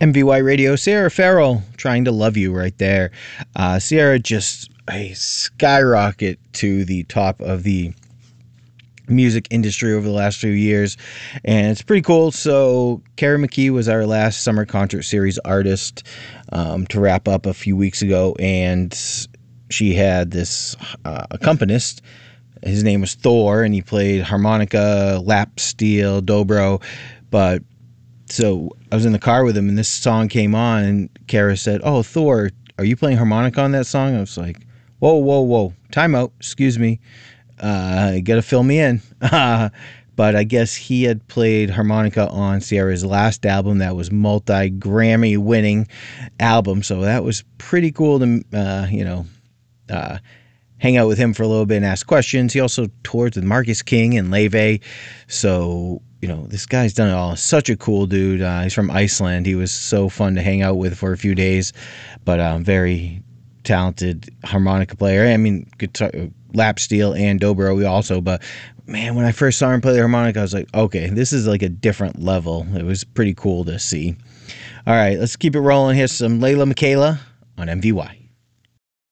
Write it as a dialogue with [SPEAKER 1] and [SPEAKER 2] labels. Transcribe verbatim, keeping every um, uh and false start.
[SPEAKER 1] M V Y Radio, Sierra Farrell, Trying to Love You right there. Uh, Sierra just a skyrocket to the top of the music industry over the last few years, and it's pretty cool. So Kara McKee was our last summer concert series artist um, to wrap up a few weeks ago, and she had this uh, accompanist. His name was Thor, and he played harmonica, lap steel, dobro. But so I was in the car with him, and this song came on, and Kara said, "Oh, Thor, are you playing harmonica on that song?" I was like, "Whoa, whoa, whoa! Time out! Excuse me. Uh, you got to fill me in." Uh, but I guess he had played harmonica on Sierra's last album that was multi-Grammy winning album. So that was pretty cool to, uh, you know, uh, hang out with him for a little bit and ask questions. He also toured with Marcus King and Leve. So, you know, this guy's done it all. Such a cool dude. Uh, he's from Iceland. He was so fun to hang out with for a few days, but um, very talented harmonica player. I mean, guitar, lap steel and dobro also, but man, when I first saw him play the harmonica, I was like, okay, this is like a different level. It was pretty cool to see. All right, let's keep it rolling. Here's some Layla Michaela on M V Y.